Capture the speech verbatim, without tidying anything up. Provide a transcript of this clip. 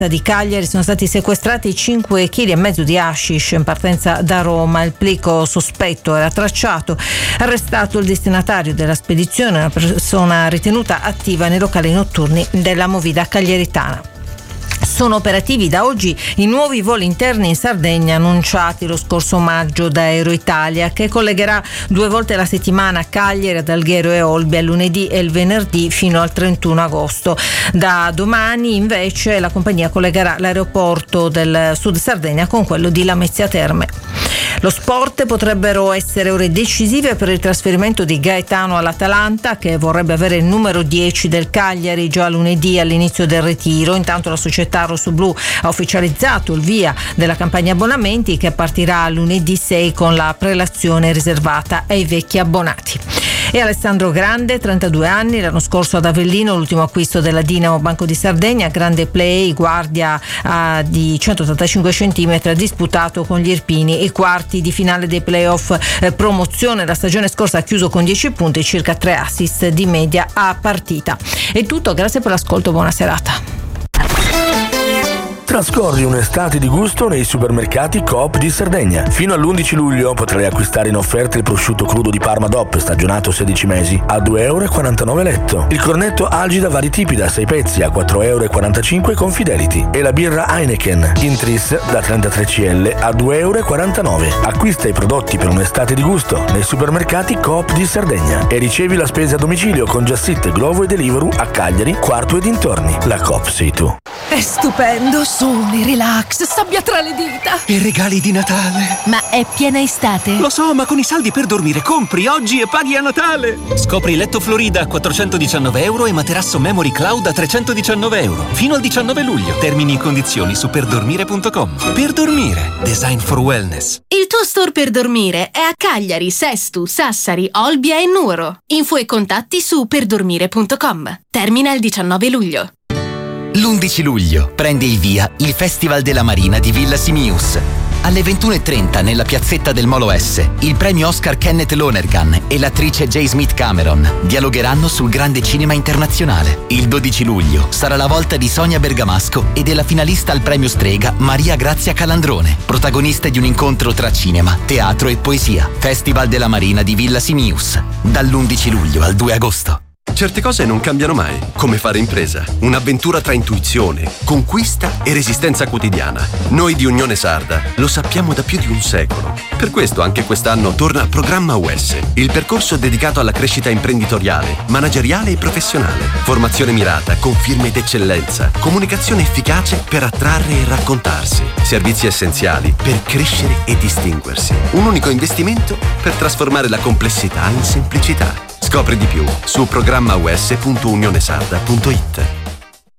di Cagliari sono stati sequestrati cinque chili e mezzo di hashish in partenza da Roma. Il plico sospetto era tracciato. Arrestato il destinatario della spedizione, una persona ritenuta attiva nei locali notturni della Movida cagliaritana. Sono operativi da oggi i nuovi voli interni in Sardegna annunciati lo scorso maggio da Aero Italia, che collegherà due volte alla settimana Cagliari ad Alghero e Olbia il lunedì e il venerdì fino al trentuno agosto. Da domani invece la compagnia collegherà l'aeroporto del Sud Sardegna con quello di Lamezia Terme. Lo sport: potrebbero essere ore decisive per il trasferimento di Gaetano all'Atalanta, che vorrebbe avere il numero dieci del Cagliari già lunedì all'inizio del ritiro. Intanto la società rossoblù ha ufficializzato il via della campagna abbonamenti, che partirà lunedì sei con la prelazione riservata ai vecchi abbonati. E Alessandro Grande, trentadue anni, l'anno scorso ad Avellino, l'ultimo acquisto della Dinamo Banco di Sardegna, grande play, guardia uh, di centottantacinque centimetri, ha disputato con gli Irpini i quarti di finale dei playoff eh, promozione. La stagione scorsa ha chiuso con dieci punti e circa tre assist di media a partita. È tutto, grazie per l'ascolto, buona serata. Trascorri un'estate di gusto nei supermercati Coop di Sardegna. Fino all'undici luglio potrai acquistare in offerta il prosciutto crudo di Parma D O P stagionato sedici mesi a due euro e quarantanove letto, il cornetto Algida vari tipi da sei pezzi a quattro euro e quarantacinque con Fidelity e la birra Heineken in tris da trentatré centilitri a due euro e quarantanove. Acquista i prodotti per un'estate di gusto nei supermercati Coop di Sardegna e ricevi la spesa a domicilio con Just Eat, Glovo e Deliveroo a Cagliari, Quarto e dintorni. La Coop sei tu. È stupendo, sole, relax, sabbia tra le dita. E regali di Natale. Ma è piena estate? Lo so, ma con i saldi per dormire compri oggi e paghi a Natale. Scopri letto Florida a quattrocentodiciannove euro e materasso Memory Cloud a trecentodiciannove euro. Fino al diciannove luglio. Termini e condizioni su perdormire punto com. Per dormire. Design for wellness. Il tuo store per dormire è a Cagliari, Sestu, Sassari, Olbia e Nuoro. Info e contatti su perdormire punto com. Termina il diciannove luglio. L'undici luglio prende il via il Festival della Marina di Villa Simius. Alle ventuno e trenta nella piazzetta del Molo S, il premio Oscar Kenneth Lonergan e l'attrice J. Smith Cameron dialogheranno sul grande cinema internazionale. Il dodici luglio sarà la volta di Sonia Bergamasco e della finalista al premio Strega Maria Grazia Calandrone, protagoniste di un incontro tra cinema, teatro e poesia. Festival della Marina di Villa Simius, dall'undici luglio al due agosto. Certe cose non cambiano mai, come fare impresa. Un'avventura tra intuizione, conquista e resistenza quotidiana. Noi di Unione Sarda lo sappiamo da più di un secolo. Per questo anche quest'anno torna Programma U S, il percorso dedicato alla crescita imprenditoriale, manageriale e professionale. Formazione mirata, con firme d'eccellenza, comunicazione efficace per attrarre e raccontarsi. Servizi essenziali per crescere e distinguersi. Un unico investimento per trasformare la complessità in semplicità. Scopri di più su programma u s punto unionesarda punto it.